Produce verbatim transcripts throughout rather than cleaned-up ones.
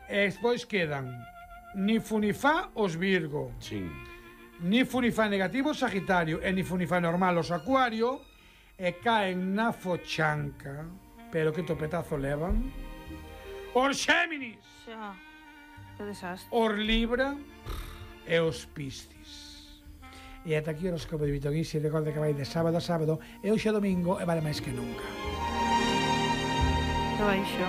E despois quedan ni fu ni fa os Virgo. Sí. Ni fu ni fa negativo Sagitario e ni fu ni fa normal os Acuario e caen na fochanca, pero que topetazo levan os Géminis, Xa. Que desastre. os Libra e os Piscis. E ata aquí o horóscopo de Vitón Isi. Recorde que vai de sábado a sábado e hoxe é domingo e vale máis que nunca. Que baixo.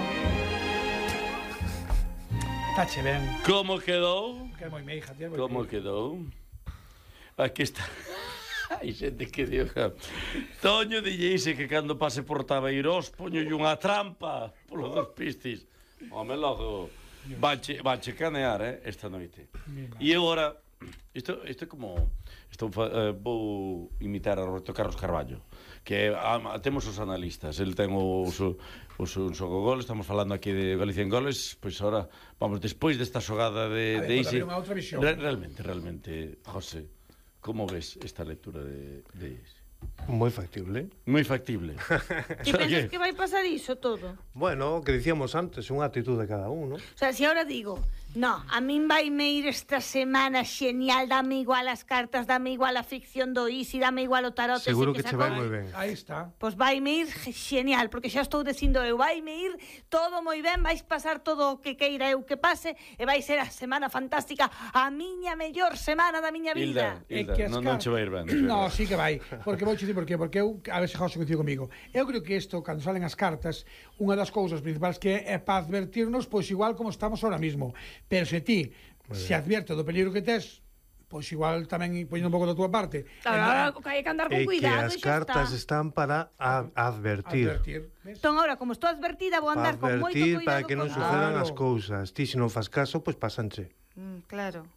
Tache ben. Como quedou? Que é moi meija, tío. Como quedou? Aquí está. Hai xente que diga Toño dilleise que cando pase por Tabeirós poñolle unha trampa polo dos Piscis. Home, logo vanche, vanche canear, eh, esta noite. E agora isto, isto é como isto, uh, vou imitar a Roberto Carlos Carballo, que ah, temos os analistas, el ten os os un xogo gol, estamos falando aquí de Galicia en goles, pois agora vamos despois desta xogada de Ay, de Isi. unha outra visión. Re, realmente, realmente, José, como ves esta lectura de de Isi? Moi factible. Moi factible. Ti pensas que vai pasar iso todo? Bueno, que dicíamos antes, unha actitud de cada un, ¿no? O sea, si ahora digo, no, a min vai me ir esta semana genial, dame igual as cartas, dame igual a ficción do Isi, dame igual o tarot. Seguro ese que che sacou. vai moi ben. Aí está. Pois vai me ir genial, porque xa estou dicindo eu, vai me ir todo moi ben, vais pasar todo o que queira eu que pase, e vai ser a semana fantástica, a miña mellor semana da miña vida. Hilda, Hilda, É que as non, non car- che vai ir ben. No, sí que vai. Porque vou dicir por qué, porque eu, a ver se José coincide comigo. Eu creo que isto, cando salen as cartas, unha das cousas principais que é para advertirnos, pois igual como estamos ahora mismo. Pero se ti se advierte do peligro que tes, pois igual tamén poñendo un pouco da túa parte. Claro, que hai que andar con É que cuidado, as e xa cartas está. están para a- advertir. Advertir. Ves? Entón, ahora, como estou advertida, vou Para andar con moito advertir, cuidado. para que non con- sucedan Claro. as cousas. Ti, se non fas caso, pois pásanche. Mm, claro.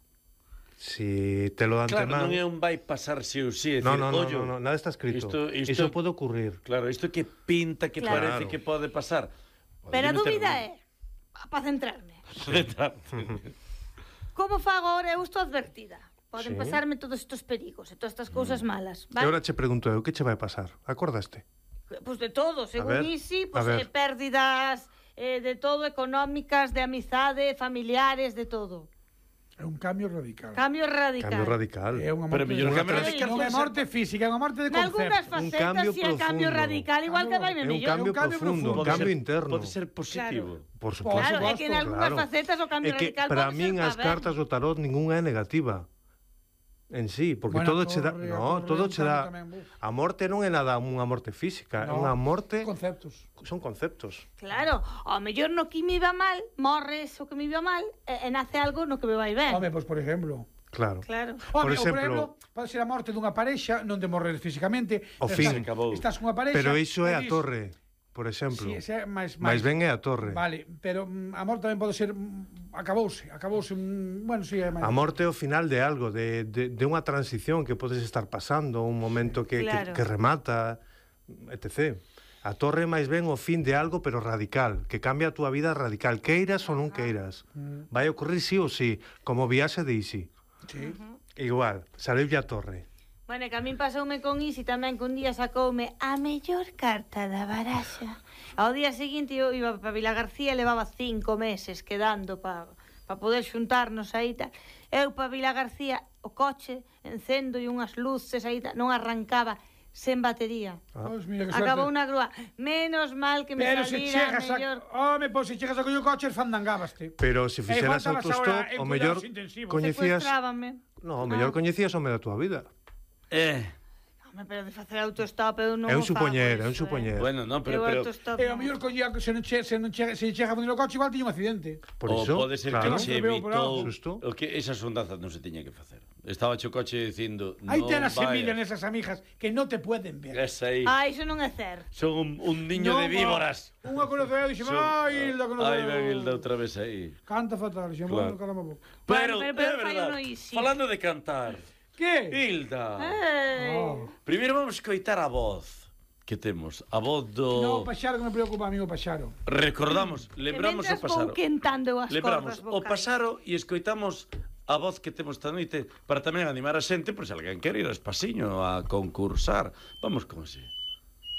Si te lo dan Claro, temán... non é un vai pasar si ou si, é No, dicir, no, no, ollo, no, no, nada está escrito. Isto- isto- Iso pode ocurrir. Claro, isto que pinta, que Claro. parece que pode pasar. Pero a Podría dúbida meter- é, para centrarme, Centrarte. como fago ahora? Eu estou advertida. Poden Sí. pasarme todos estes perigos e todas estas cousas malas, E vale? agora che pregunto eu, que che vai pasar? Acordaste? Pois de todo, según ver, Isi, a pois ver. eh, pérdidas eh, de todo, económicas, de amizade, familiares, de todo. É un cambio radical. Cambio radical. Cambio radical. É unha Pero morte, mellor unha cambio tra- radical non é pode ser- morte física, é unha morte de Nalgúnas concepto. Un facetas, cambio si é cambio profundo. radical, igual que vai me É un mellor. cambio un cambio profundo, profundo. un Pode cambio ser- interno. Pode ser positivo. Por suposto. Claro, é que en algunhas claro. facetas o cambio É que radical para pode min ser as pa ben. cartas do tarot ninguna é negativa en sí, porque Bueno, todo a che dá, torre, a no, torre todo é un che dá. cambio tamén, buf. A morte non é nada unha morte física, é No, unha morte, conceptos. son conceptos. Claro, ao mellor no que me iba mal, morres o que me iba mal, e, e nace algo no que me vai ben. Home, pois por exemplo, Claro. Claro. Home, Por ou, por exemplo- exemplo, pode ser a morte dunha parexa, non de morrer físicamente. O pero fin. estás- Acabou. Estás cunha parexa. Pero iso é e a dis- torre, por exemplo. Sí, ese é máis, Mais ben é a torre. Vale, pero mm, a morte tamén pode ser mm, acabouse, acabouse, mm, bueno, sí, é máis. A morte é o final de algo, de, de, de unha transición que podes estar pasando, un momento que, Claro. que, que remata, etcétera. A torre é máis ben o fin de algo, pero radical, que cambia a túa vida radical, queiras ou non queiras. Vai ocurrir sí ou sí, como viaxe de Isi. Sí. Igual, saliulle a torre. Bueno, que a min pasoume con Isi tamén, que un día sacoume a mellor carta da baraxa. Ao día seguinte eu iba para Vila García e levaba cinco meses quedando para pa poder xuntarnos aí tal. Eu para Vila García, o coche, encendo e unhas luces aí tal, non arrancaba, sen batería. Pois mira que Acabou suerte. unha grúa. Menos mal que me Pero se salira chegas a... mellor. Home, pois se chegas a coño coche, fandangábaste. Pero se E igual fixeras estabas autostop, ahora en o mellor cuidados intensivos. coñecías... Secuestrábame. No, o mellor Ah. coñecías o me da túa vida. Eh, Home, pero de facer autostop eu non É un o fago supoñer, é un eso, supoñer. bueno, non, pero, Eu pero autostop E ao non. mellor coñía, se non che, se non che, se chega a fundir o coche, igual tiña un accidente. Por o iso, pode ser claro. que che Veo por evitou algo. Xusto. o que esas ondas non se tiña que facer. Estaba che o coche dicindo, Aí non ten a semilla vayas. nesas amigas que non te pueden ver. Esa aí. Ah, iso non é certo. Son un, un niño Non, de víboras. Unha conoceu e dixo, Son- ai, Hilda, conoceu. Ai, ben Hilda outra vez aí. Canta fatal, dixo, Claro. bueno, caramba, bo. Pero, pero- pero é fai verdad, uno easy. falando de cantar, Que? Hilda, Ei. Oh. primeiro vamos coitar a voz que temos, a voz do... No, o Paxaro que me preocupa a mí o Paxaro. Recordamos, Que lembramos o mentras pasaro. vou quentando eu as Lembramos cordas o vocais. pasaro e escoitamos a voz que temos esta noite para tamén animar a xente, por se alguén quere ir a Espasiño a concursar. Vamos con ese.